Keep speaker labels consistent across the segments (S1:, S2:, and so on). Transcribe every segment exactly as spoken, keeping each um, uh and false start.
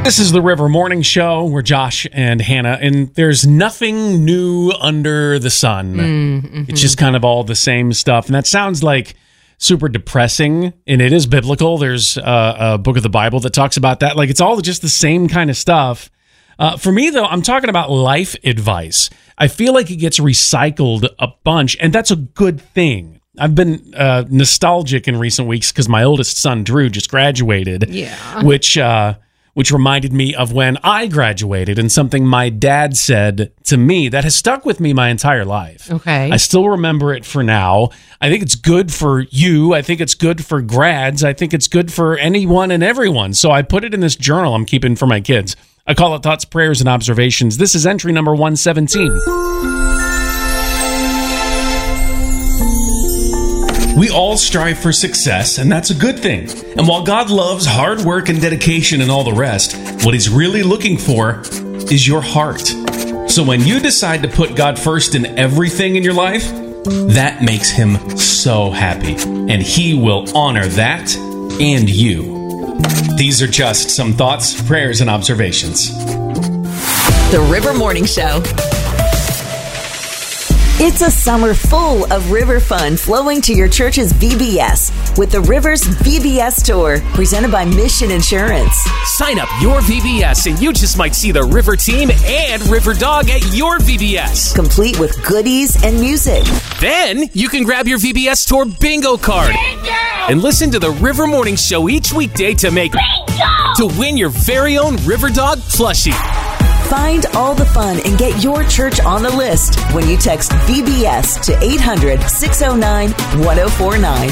S1: This is the River Morning Show. We're Josh and Hannah, and there's nothing new under the sun. Mm-hmm. It's just kind of all the same stuff, and that sounds like super depressing, and it is biblical. There's uh, a book of the Bible that talks about that. Like, it's all just the same kind of stuff. Uh, for me, though, I'm talking about life advice. I feel like it gets recycled a bunch, and that's a good thing. I've been uh, nostalgic in recent weeks because my oldest son, Drew, just graduated,
S2: yeah.
S1: which... Uh, which reminded me of when I graduated and something my dad said to me that has stuck with me my entire life.
S2: Okay.
S1: I still remember it for now. I think it's good for you. I think it's good for grads. I think it's good for anyone and everyone. So I put it in this journal I'm keeping for my kids. I call it Thoughts, Prayers, and Observations. This is entry number one seventeen. We all strive for success, and that's a good thing. And while God loves hard work and dedication and all the rest, what He's really looking for is your heart. So when you decide to put God first in everything in your life, that makes Him so happy. And He will honor that and you. These are just some thoughts, prayers, and observations.
S3: The River Morning Show. It's a summer full of river fun flowing to your church's V B S with the Rivers V B S Tour, presented by Mission Insurance.
S4: Sign up your V B S and you just might see the River Team and River Dog at your V B S.
S3: Complete with goodies and music.
S4: Then you can grab your V B S Tour bingo card bingo! and listen to the River Morning Show each weekday to make bingo! to win your very own River Dog plushie.
S3: Find all the fun and get your church on the list when you text V B S to eight hundred, six oh nine, one oh four nine.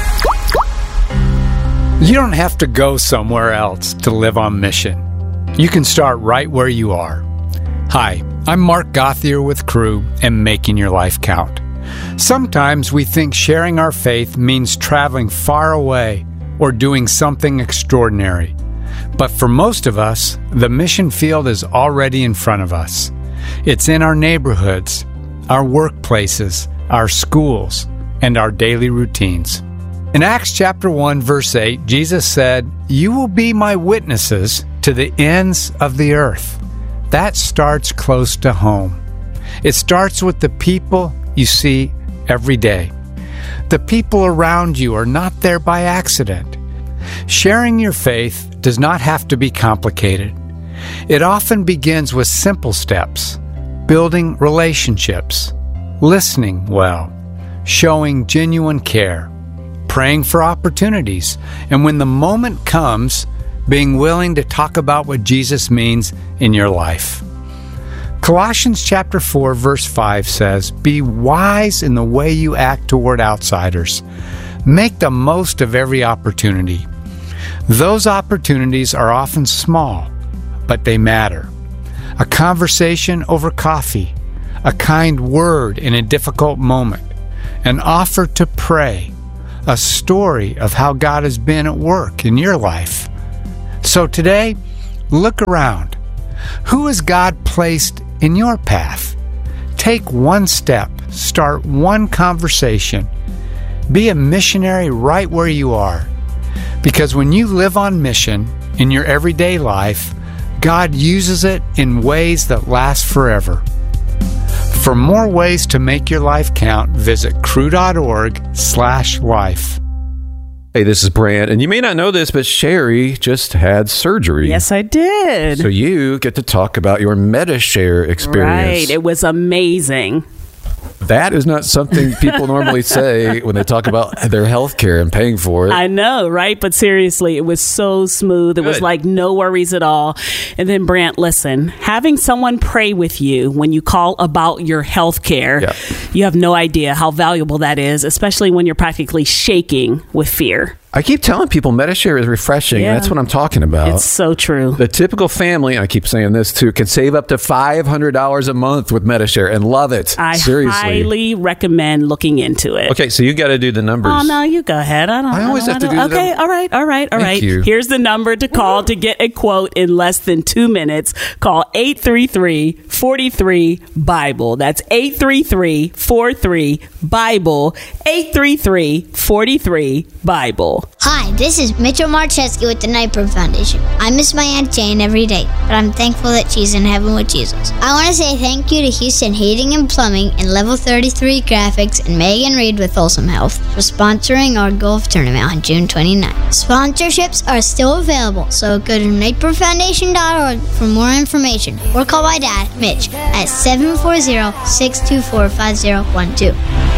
S5: You don't have to go somewhere else to live on mission. You can start right where you are. Hi, I'm Mark Gothier with Crew and Making Your Life Count. Sometimes we think sharing our faith means traveling far away or doing something extraordinary. But for most of us, the mission field is already in front of us. It's in our neighborhoods, our workplaces, our schools, and our daily routines. In Acts chapter one, verse eight, Jesus said, "You will be my witnesses to the ends of the earth." That starts close to home. It starts with the people you see every day. The people around you are not there by accident. Sharing your faith does not have to be complicated. It often begins with simple steps: building relationships, listening well, showing genuine care, praying for opportunities, and when the moment comes, being willing to talk about what Jesus means in your life. Colossians chapter four, verse five says, "Be wise in the way you act toward outsiders. Make the most of every opportunity." Those opportunities are often small, but they matter. A conversation over coffee, a kind word in a difficult moment, an offer to pray, a story of how God has been at work in your life. So today, look around. Who has God placed in your path? Take one step, start one conversation. Be a missionary right where you are. Because when you live on mission in your everyday life, God uses it in ways that last forever. For more ways to make your life count, visit crew.org slash life.
S6: Hey, this is Brant, and you may not know this, but Sherry just had surgery.
S7: Yes, I did.
S6: So you get to talk about your MediShare experience.
S7: Right. It was amazing.
S6: That is not something people normally say when they talk about their health care and paying for it.
S7: I know, right? But seriously, it was so smooth. It
S6: Good.
S7: was like no worries at all. And then, Brant, listen, having someone pray with you when you call about your health care,
S6: yeah.
S7: you have no idea how valuable that is, especially when you're practically shaking with fear.
S6: I keep telling people MediShare is refreshing.
S7: Yeah.
S6: And that's what I'm talking about.
S7: It's so true.
S6: The typical family, and I keep saying this too, can save up to five hundred dollars a month with MediShare and love it.
S7: I
S6: Seriously.
S7: highly recommend looking into it.
S6: Okay, so you got to do the numbers.
S7: Oh, no, you go ahead. I don't
S6: I always
S7: I
S6: have
S7: don't,
S6: to
S7: I
S6: do
S7: don't,
S6: the
S7: Okay, all right, all right, all
S6: Thank
S7: right.
S6: you.
S7: Here's the number to call to get a quote in less than two minutes. Call eight three three, four three, Bible. That's eight three three, four three, Bible. eight three three, four three, Bible.
S2: Hi, this is Mitchell Marcheski with the Nightbird Foundation. I miss my Aunt Jane every day, but I'm thankful that she's in heaven with Jesus. I want to say thank you to Houston Heating and Plumbing and Level thirty-three Graphics and Megan Reed with Wholesome Health for sponsoring our golf tournament on June twenty-ninth. Sponsorships are still available, so go to nightbird foundation dot org for more information or call my dad, Mitch, at seven four zero, six two four, five zero one two.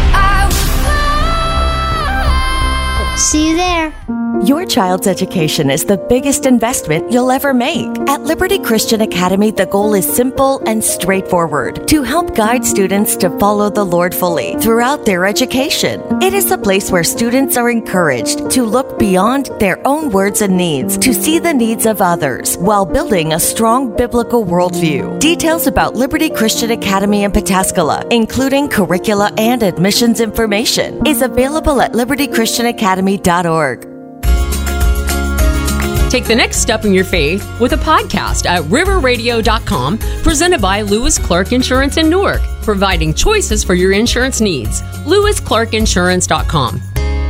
S2: See you there.
S8: Your child's education is the biggest investment you'll ever make. At Liberty Christian Academy, the goal is simple and straightforward: to help guide students to follow the Lord fully throughout their education. It is a place where students are encouraged to look beyond their own words and needs to see the needs of others while building a strong biblical worldview. Details about Liberty Christian Academy in Pataskala, including curricula and admissions information, is available at liberty christian academy dot org.
S9: Take the next step in your faith with a podcast at river radio dot com, presented by Lewis Clark Insurance in Newark, providing choices for your insurance needs. lewis clark insurance dot com.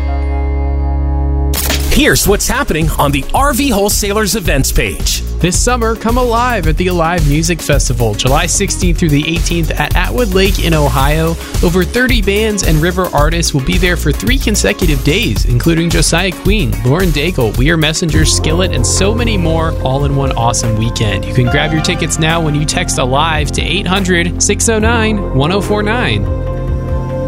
S4: Here's what's happening on the R V Wholesalers events page.
S10: This summer, come alive at the Alive Music Festival, July sixteenth through the eighteenth at Atwood Lake in Ohio. Over thirty bands and river artists will be there for three consecutive days, including Josiah Queen, Lauren Daigle, We Are Messenger, Skillet, and so many more, all in one awesome weekend. You can grab your tickets now when you text ALIVE to eight hundred, six oh nine, one oh four nine.